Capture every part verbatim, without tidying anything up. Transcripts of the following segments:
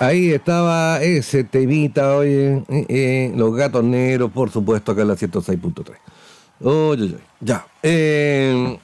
Ahí estaba ese temita, oye, eh, eh, los gatos negros, por supuesto, acá en la ciento seis punto tres. Oye, oye, ya. Eh,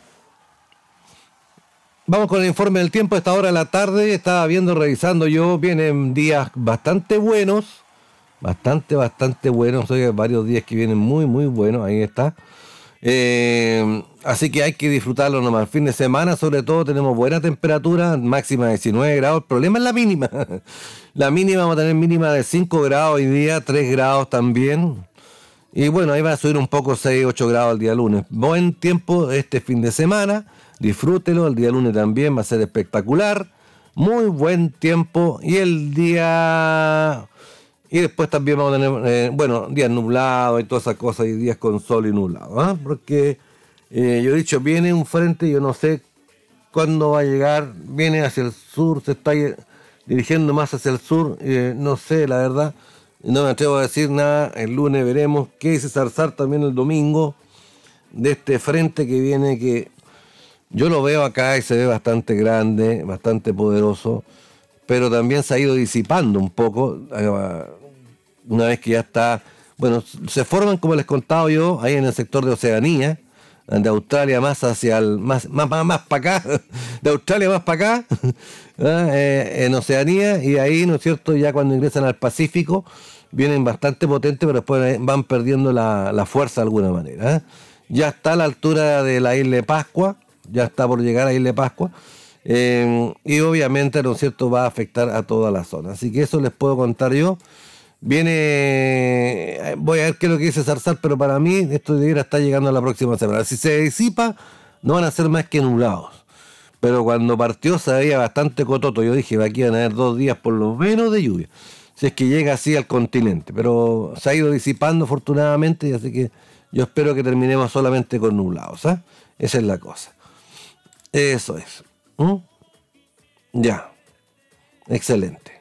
vamos con el informe del tiempo a esta hora de la tarde. Estaba viendo, revisando yo, vienen días bastante buenos, bastante, bastante buenos. Oye, varios días que vienen muy, muy buenos, ahí está. Eh, así que hay que disfrutarlo nomás. El fin de semana, sobre todo, tenemos buena temperatura, máxima de diecinueve grados. El problema es la mínima. La mínima, vamos a tener mínima de cinco grados hoy día, tres grados también. Y bueno, ahí va a subir un poco, seis, ocho grados el día lunes. Buen tiempo este fin de semana, disfrútelo. El día lunes también va a ser espectacular. Muy buen tiempo. Y el día... Y después también vamos a tener, eh, bueno, días nublados y todas esas cosas, y días con sol y nublado, ¿eh? Porque eh, yo he dicho, viene un frente, yo no sé cuándo va a llegar, viene hacia el sur, se está dirigiendo más hacia el sur, eh, no sé, la verdad, no me atrevo a decir nada. El lunes veremos qué dice Zarzar también el domingo, de este frente que viene, que yo lo veo acá y se ve bastante grande, bastante poderoso, pero también se ha ido disipando un poco, una vez que ya está, bueno, se forman, como les contaba yo, ahí en el sector de Oceanía, de Australia más hacia el, más, más, más, más para acá, de Australia más para acá, eh, en Oceanía, y ahí, ¿no es cierto?, ya cuando ingresan al Pacífico, vienen bastante potentes, pero después van perdiendo la, la fuerza de alguna manera, ¿eh? Ya está a la altura de la isla de Pascua, ya está por llegar a la isla de Pascua, eh, y obviamente, ¿no es cierto?, va a afectar a toda la zona. Así que eso les puedo contar yo. Viene, voy a ver qué es lo que dice Zarzar, pero para mí esto debiera estar llegando a la próxima semana. Si se disipa, no van a ser más que nublados. Pero cuando partió se veía bastante cototo. Yo dije, aquí van a haber dos días por lo menos de lluvia, si es que llega así al continente. Pero se ha ido disipando afortunadamente, así que yo espero que terminemos solamente con nublados, ¿eh? Esa es la cosa. Eso es. ¿Mm? Ya. Excelente.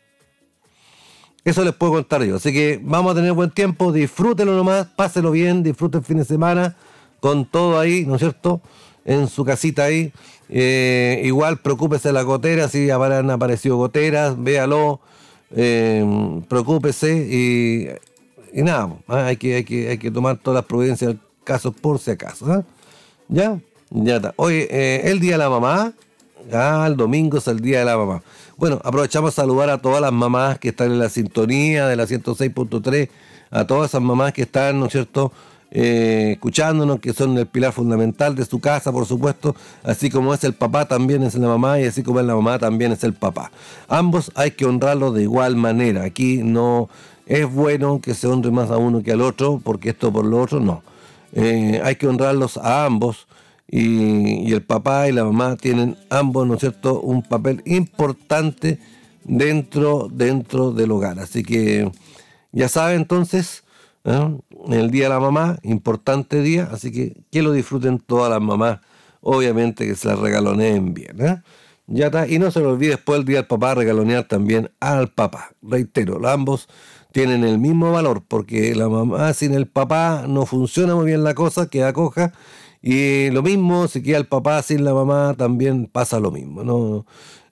Eso les puedo contar yo. Así que vamos a tener buen tiempo, disfrútenlo nomás, páselo bien, disfruten el fin de semana con todo ahí, ¿no es cierto?, en su casita ahí. Eh, igual preocúpese de la gotera, si han aparecido goteras, véalo, eh, preocúpese y, y nada, ¿eh? hay, que, hay, que, hay que tomar todas las providencias del caso por si acaso, ¿eh? ¿Ya? Ya está. Oye, eh, el día de la mamá, ah, el domingo es el día de la mamá. Bueno, aprovechamos a saludar a todas las mamás que están en la sintonía de la ciento seis punto tres, a todas esas mamás que están, ¿no es cierto?, eh, escuchándonos, que son el pilar fundamental de su casa, por supuesto, así como es el papá también es la mamá, y así como es la mamá también es el papá. Ambos hay que honrarlos de igual manera. Aquí no es bueno que se honre más a uno que al otro, porque esto por lo otro, no. Eh, hay que honrarlos a ambos. Y, y el papá y la mamá tienen ambos, ¿no es cierto?, un papel importante dentro, dentro del hogar. Así que ya saben, entonces, ¿eh?, el día de la mamá, importante día, así que que lo disfruten todas las mamás, obviamente que se las regaloneen bien, ¿eh? Ya está, y no se lo olvide después el día del papá regalonear también al papá. Reitero, ambos tienen el mismo valor, porque la mamá sin el papá no funciona muy bien la cosa, queda coja. Y lo mismo, si queda el papá sin la mamá, también pasa lo mismo, ¿no?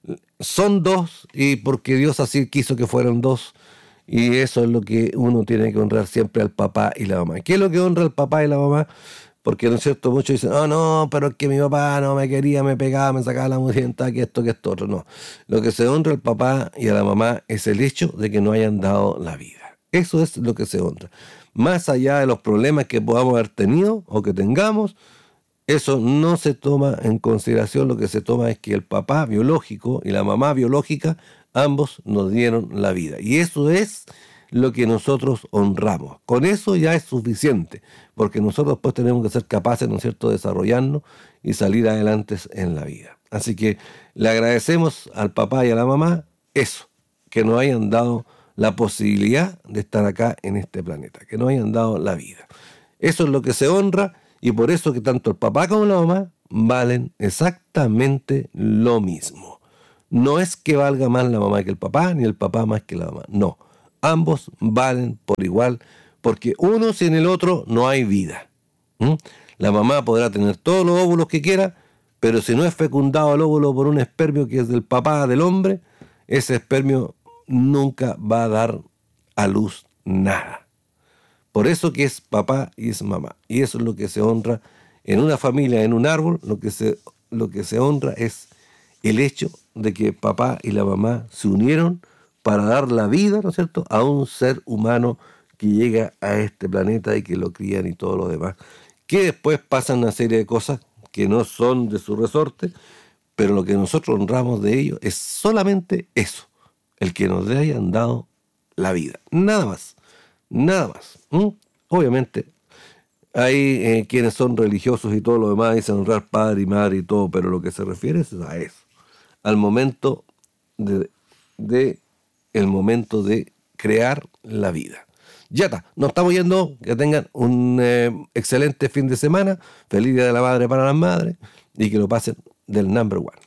Son dos, y porque Dios así quiso que fueran dos, y eso es lo que uno tiene que honrar siempre al papá y la mamá. ¿Qué es lo que honra al papá y la mamá? Porque, ¿no es cierto?, muchos dicen, oh no, pero es que mi papá no me quería, me pegaba, me sacaba la mugrienta, que esto, que esto, otro. No. Lo que se honra al papá y a la mamá es el hecho de que no hayan dado la vida. Eso es lo que se honra. Más allá de los problemas que podamos haber tenido o que tengamos, eso no se toma en consideración. Lo que se toma es que el papá biológico y la mamá biológica, ambos nos dieron la vida. Y eso es lo que nosotros honramos. Con eso ya es suficiente, porque nosotros pues tenemos que ser capaces, ¿no es cierto?, de desarrollarnos y salir adelante en la vida. Así que le agradecemos al papá y a la mamá eso, que nos hayan dado la posibilidad de estar acá en este planeta, que nos hayan dado la vida. Eso es lo que se honra. Y por eso que tanto el papá como la mamá valen exactamente lo mismo. No es que valga más la mamá que el papá, ni el papá más que la mamá. No, ambos valen por igual, porque uno sin el otro no hay vida. ¿Mm? La mamá podrá tener todos los óvulos que quiera, pero si no es fecundado el óvulo por un espermio que es del papá del hombre, ese espermio nunca va a dar a luz nada. Por eso que es papá y es mamá. Y eso es lo que se honra en una familia, en un árbol. Lo que se, lo que se honra es el hecho de que papá y la mamá se unieron para dar la vida, ¿no es cierto?, a un ser humano que llega a este planeta y que lo crían y todo lo demás. Que después pasan una serie de cosas que no son de su resorte, pero lo que nosotros honramos de ellos es solamente eso, el que nos hayan dado la vida. Nada más, nada más. ¿Mm? Obviamente, hay eh, quienes son religiosos y todo lo demás, dicen honrar padre y madre y todo, pero lo que se refiere es a eso, al momento de, de el momento de crear la vida. Ya está, nos estamos yendo, que tengan un eh, excelente fin de semana, feliz Día de la Madre para las madres y que lo pasen del number one.